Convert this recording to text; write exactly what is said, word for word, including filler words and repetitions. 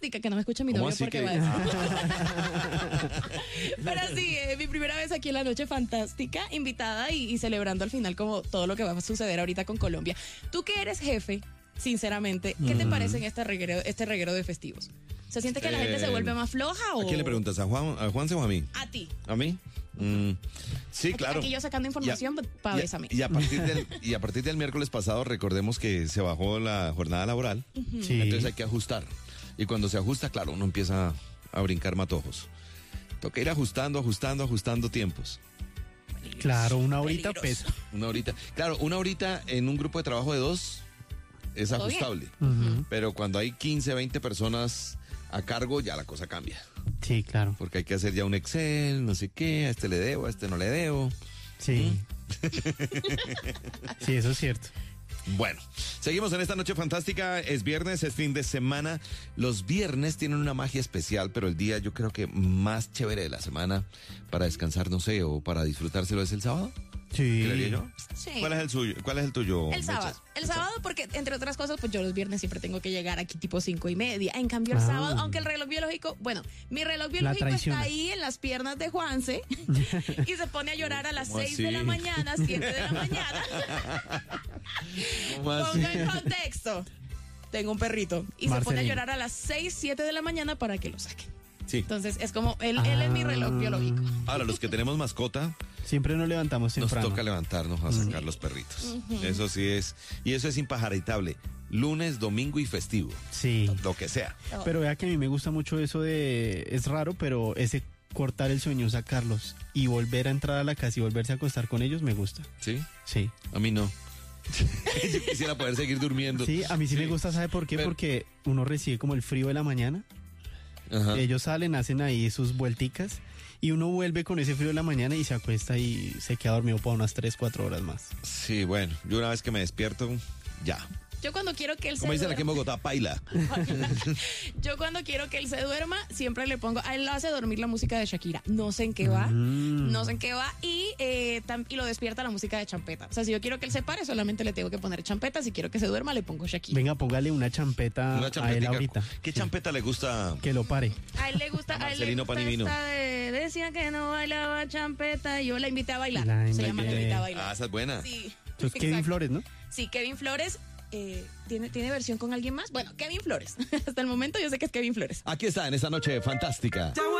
fantástica, que no me escuche mi novio porque que... va a decir. Pero sí, eh, mi primera vez aquí en La Noche Fantástica, invitada y, y celebrando al final como todo lo que va a suceder ahorita con Colombia. Tú que eres jefe, sinceramente, ¿qué te Mm. parece en este reguero, este reguero de festivos? ¿Se siente que la gente se vuelve más floja o...? ¿A quién le preguntas? ¿A Juan, a Juanse o a mí? A ti. ¿A mí? Mm, sí, Aquí, claro. aquí yo sacando información para bésame. Y a, partir del, y a partir del miércoles pasado, recordemos que se bajó la jornada laboral. Uh-huh. Sí. Entonces hay que ajustar. Y cuando se ajusta, claro, uno empieza a brincar matojos. Toca ir ajustando, ajustando, ajustando tiempos. Claro, una horita Peligroso. pesa. Una horita. Claro, una horita en un grupo de trabajo de dos es Todo ajustable. Ujú. Pero cuando hay quince, veinte personas a cargo, ya la cosa cambia. Sí, claro. Porque hay que hacer ya un Excel, no sé qué, a este le debo, a este no le debo. Sí. Sí, eso es cierto. Bueno, seguimos en esta noche fantástica. Es viernes, es fin de semana. Los viernes tienen una magia especial, pero el día yo creo que más chévere de la semana para descansar, no sé, o para disfrutárselo es el sábado. Sí. ¿Creería yo? Sí. ¿Cuál es el suyo? ¿Cuál es el tuyo? El sábado. Mechas? El sábado porque, entre otras cosas, pues yo los viernes siempre tengo que llegar aquí tipo cinco y media. En cambio, el Ah. sábado, aunque el reloj biológico, bueno, mi reloj biológico está traiciona. ahí en las piernas de Juanse y se pone a llorar a las ¿Cómo seis de la así? mañana, siete de la mañana. ¿Cómo así? Ponga en contexto. Tengo un perrito y se pone a Marcelino. llorar a las seis, siete de la mañana para que lo saque. Sí. Entonces es como, él, él es mi reloj Ah. biológico. Ahora, los que tenemos mascota, Siempre nos levantamos nos temprano. toca levantarnos a sacar los perritos. Eso sí es. Y eso es impajaritable. Lunes, domingo y festivo. Sí. Lo que sea. Pero vea que a mí me gusta mucho eso de... Es raro, pero ese cortar el sueño, sacarlos y volver a entrar a la casa y volverse a acostar con ellos me gusta. ¿Sí? Sí. A mí no. Yo quisiera poder seguir durmiendo. Sí, a mí sí, Sí. me gusta, ¿sabe por qué? Pero- Porque uno recibe como el frío de la mañana. Ajá. Ellos salen, hacen ahí sus vuelticas y uno vuelve con ese frío de la mañana y se acuesta y se queda dormido por unas tres, cuatro horas más. Sí, bueno, yo una vez que me despierto, ya. Yo cuando quiero que él Como se dicen aquí en duerma, Bogotá, paila. yo cuando quiero que él se duerma, siempre le pongo, a él lo hace dormir la música de Shakira. No sé en qué va, Mm. no sé en qué va, y, eh, tam- y lo despierta la música de champeta. O sea, si yo quiero que él se pare, solamente le tengo que poner champeta. Si quiero que se duerma, le pongo Shakira. Venga, póngale una champeta, Una a él champetica. ahorita. ¿Qué Sí, champeta le gusta? que lo pare. A él le gusta, a él le Marcelino gusta Panivino. esta de, decía que no bailaba champeta, y yo la invité a bailar. La Se llama La invité. invité a bailar. Ah, esa es buena. Sí. Entonces, Kevin Exacto. Flores, ¿no? Sí, Kevin Flores. Eh, ¿tiene, ¿Tiene versión con alguien más? Bueno, Kevin Flores. Hasta el momento yo sé que es Kevin Flores. Aquí está, en esta noche fantástica.